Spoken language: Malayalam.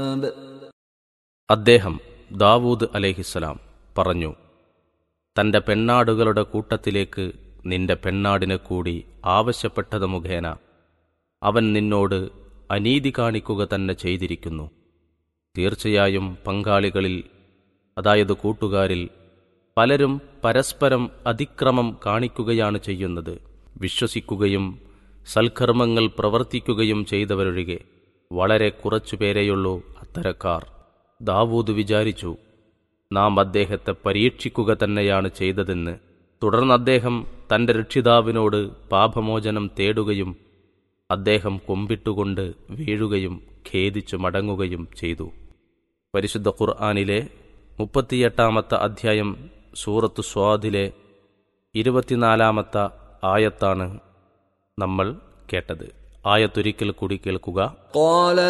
അദ്ദേഹം ദാവൂദ് അലൈഹിസ്സലാം പറഞ്ഞു, തന്റെ പെണ്ണാടുകളുടെ കൂട്ടത്തിലേക്ക് നിന്റെ പെണ്ണാടിനെ കൂടി ആവശ്യപ്പെട്ടത് മുഖേന അവൻ നിന്നോട് അനീതി കാണിക്കുക തന്നെ ചെയ്തിരിക്കുന്നു. തീർച്ചയായും പങ്കാളികളിൽ, അതായത് കൂട്ടുകാരിൽ പലരും പരസ്പരം അതിക്രമം കാണിക്കുകയാണ് ചെയ്യുന്നത്. വിശ്വസിക്കുകയും സൽക്കർമ്മങ്ങൾ പ്രവർത്തിക്കുകയും ചെയ്തവരൊഴികെ വളരെ കുറച്ചുപേരെയുള്ളൂ അത്തരക്കാർ. ദാവൂദ് വിചാരിച്ചു, നാം അദ്ദേഹത്തെ പരീക്ഷിക്കുക തന്നെയാണ് ചെയ്തതെന്ന്. തുടർന്ന് അദ്ദേഹം തന്റെ രക്ഷിതാവിനോട് പാപമോചനം തേടുകയും അദ്ദേഹം കൊമ്പിട്ടുകൊണ്ട് വീഴുകയും ഖേദിച്ചു മടങ്ങുകയും ചെയ്തു. പരിശുദ്ധ ഖുർആനിലെ 38 അധ്യായം സൂറത്ത് സ്വാദിലെ 24 ആയത്താണ് നമ്മൾ കേട്ടത്. ആയത്തൊരിക്കൽ കൂടി കേൾക്കുക.